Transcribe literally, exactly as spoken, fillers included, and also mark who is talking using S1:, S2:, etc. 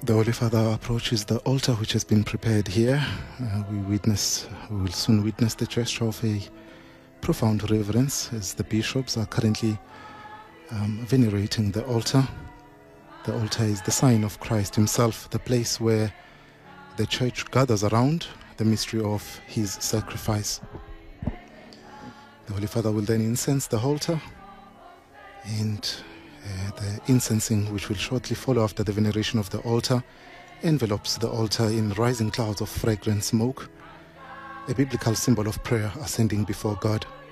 S1: The Holy Father approaches the altar which has been prepared here. Uh, we witness, we will soon witness the gesture of a profound reverence as the bishops are currently um, venerating the altar. The altar is the sign of Christ himself, the place where the church gathers around the mystery of his sacrifice. The Holy Father will then incense the altar, and uh, the incensing, which will shortly follow after the veneration of the altar, envelopes the altar in rising clouds of fragrant smoke, a biblical symbol of prayer ascending before God.